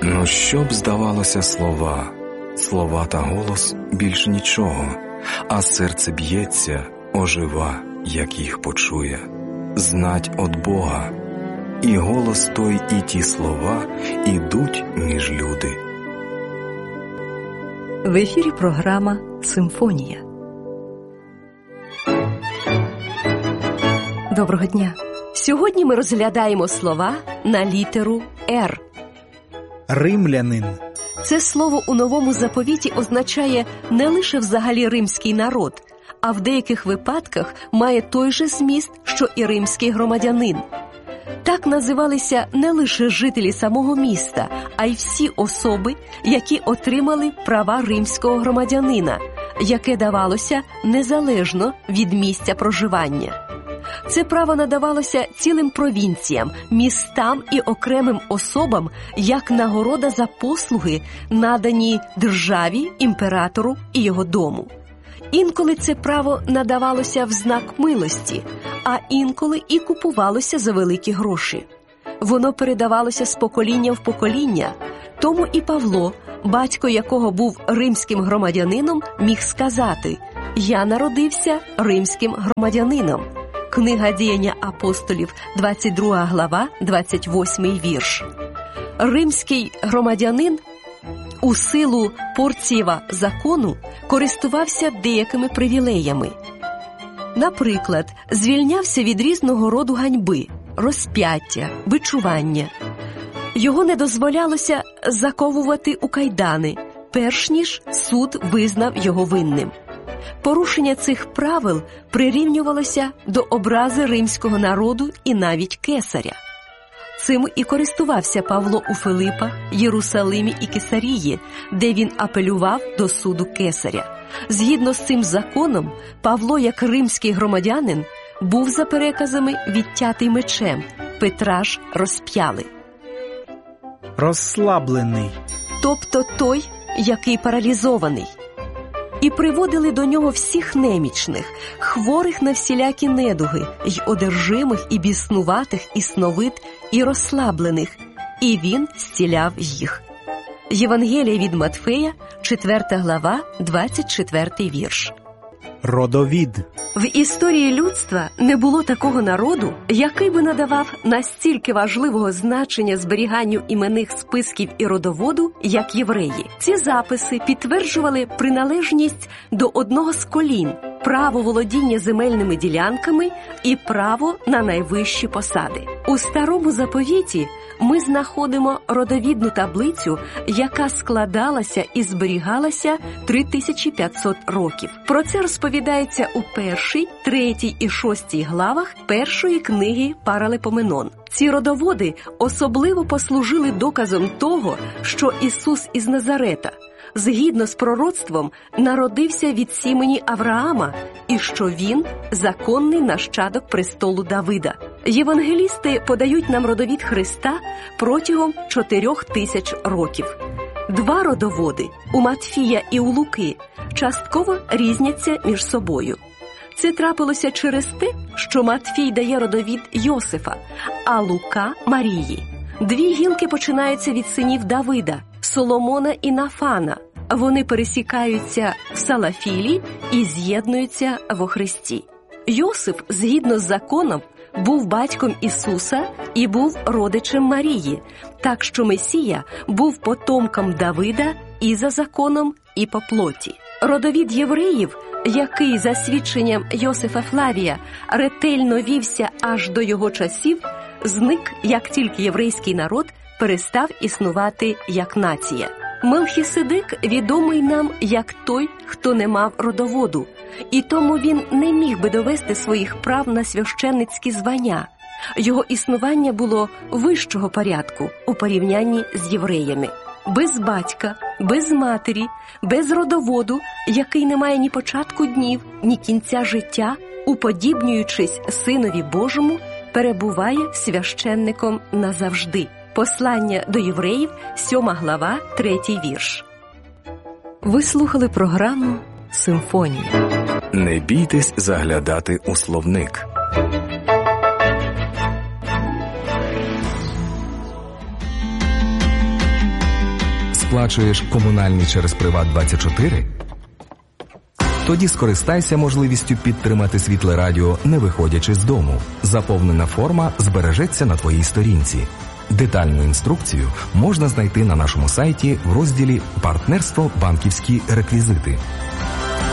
Ну, що б здавалося слова та голос більш нічого, а серце б'ється, ожива, як їх почує, знать от Бога. І голос той, і ті слова ідуть між люди. В ефірі програма «Симфонія». Доброго дня! Сьогодні ми розглядаємо слова на літеру «Р». Римлянин. Це слово у Новому Заповіті означає не лише взагалі римський народ, а в деяких випадках має той же зміст, що і римський громадянин. Так називалися не лише жителі самого міста, а й всі особи, які отримали права римського громадянина, яке давалося незалежно від місця проживання. Це право надавалося цілим провінціям, містам і окремим особам як нагорода за послуги, надані державі, імператору і його дому. Інколи це право надавалося в знак милості, а інколи і купувалося за великі гроші. Воно передавалося з покоління в покоління, тому і Павло, батько якого був римським громадянином, міг сказати: «Я народився римським громадянином». Книга «Діяння апостолів», 22 глава, 28 вірш. Римський громадянин у силу Порцієва закону користувався деякими привілеями. Наприклад, звільнявся від різного роду ганьби, розп'яття, бичування. Його не дозволялося заковувати у кайдани, перш ніж суд визнав його винним. Порушення цих правил прирівнювалося до образи римського народу і навіть кесаря. Цим і користувався Павло у Филипах, Єрусалимі і Кесарії, де він апелював до суду кесаря. Згідно з цим законом, Павло, як римський громадянин, був за переказами відтятий мечем, Петра ж розп'яли. Розслаблений. Тобто той, який паралізований. І приводили до нього всіх немічних, хворих на всілякі недуги, й одержимих, і біснуватих, і сновид, і розслаблених, і він зціляв їх. Євангелія від Матфея, 4 глава, 24 вірш. Родовід. В історії людства не було такого народу, який би надавав настільки важливого значення зберіганню іменних списків і родоводу, як євреї. Ці записи підтверджували приналежність до одного з колін, право володіння земельними ділянками і право на найвищі посади. У Старому Заповіті ми знаходимо родовідну таблицю, яка складалася і зберігалася 3500 років. Про це розповідається у 1, 3 і 6 главах першої книги Паралипоменон. Ці родоводи особливо послужили доказом того, що Ісус із Назарета, згідно з пророцтвом, народився від сімені Авраама і що він – законний нащадок престолу Давида. Євангелісти подають нам родовід Христа протягом 4000 років. Два родоводи – у Матфія і у Луки – частково різняться між собою. Це трапилося через те, що Матфій дає родовід Йосифа, а Лука – Марії. Дві гілки починаються від синів Давида – Соломона і Нафана. Вони пересікаються в Салафілі і з'єднуються во Христі. Йосиф, згідно з законом, був батьком Ісуса і був родичем Марії, так що Месія був потомком Давида і за законом, і по плоті. Родовід євреїв, який, за свідченням Йосифа Флавія, ретельно вівся аж до його часів, зник, як тільки єврейський народ перестав існувати як нація. Мелхіседек відомий нам як той, хто не мав родоводу, і тому він не міг би довести своїх прав на священницькі звання. Його існування було вищого порядку у порівнянні з євреями. Без батька, без матері, без родоводу, який не має ні початку днів, ні кінця життя, уподібнюючись Синові Божому, перебуває священником назавжди. Послання до євреїв, 7 глава, 3 вірш. Ви слухали програму «Симфонія». Не бійтесь заглядати у словник. сплачуєш комунальні через Приват24? Тоді скористайся можливістю підтримати Світле Радіо, не виходячи з дому. Заповнена форма збережеться на твоїй сторінці. Детальну інструкцію можна знайти на нашому сайті в розділі «Партнерство. Банківські реквізити».